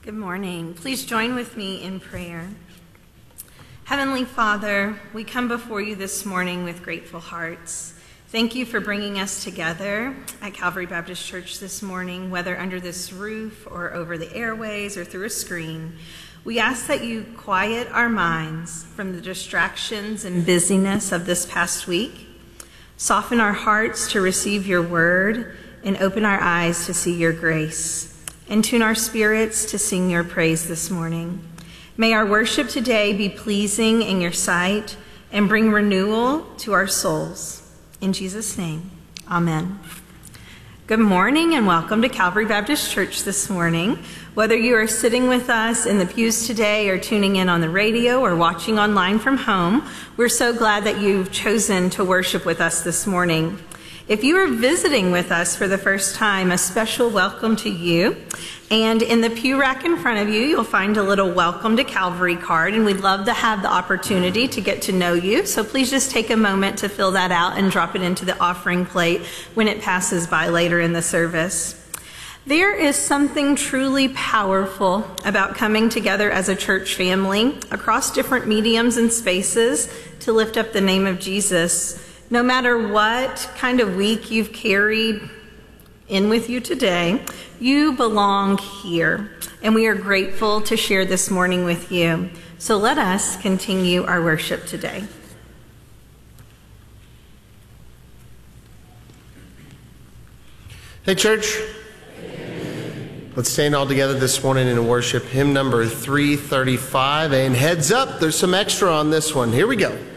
Good morning. Please join with me in prayer. Heavenly Father, we come before you this morning with grateful hearts. Thank you for bringing us together at Calvary Baptist Church this morning, whether under this roof or over the airways or through a screen. We ask that you quiet our minds from the distractions and busyness of this past week, soften our hearts to receive your word, and open our eyes to see your grace. And tune our spirits to sing your praise this morning. May our worship today be pleasing in your sight and bring renewal to our souls. In Jesus' name, amen. Good morning and welcome to Calvary Baptist Church this morning. Whether you are sitting with us in the pews today or tuning in on the radio or watching online from home, we're so glad that you've chosen to worship with us this morning. If you are visiting with us for the first time, a special welcome to you. And in the pew rack in front of you, you'll find a little Welcome to Calvary card, and we'd love to have the opportunity to get to know you. So please just take a moment to fill that out and drop it into the offering plate when it passes by later in the service. There is something truly powerful about coming together as a church family across different mediums and spaces to lift up the name of Jesus. No matter what kind of week you've carried in with you today, you belong here, and we are grateful to share this morning with you. So let us continue our worship today. Hey, church. Let's stand all together this morning and worship hymn number 335. And heads up, there's some extra on this one. Here we go.